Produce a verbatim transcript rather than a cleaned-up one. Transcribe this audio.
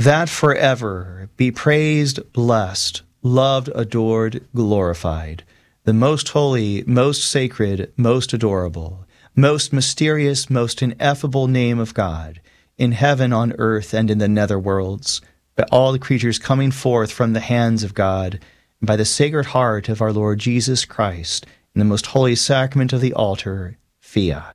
that forever be praised, blessed, loved, adored, glorified, the most holy, most sacred, most adorable, most mysterious, most ineffable name of God, in heaven, on earth, and in the nether worlds, by all the creatures coming forth from the hands of God, and by the Sacred Heart of our Lord Jesus Christ, in the most holy sacrament of the altar, fiat.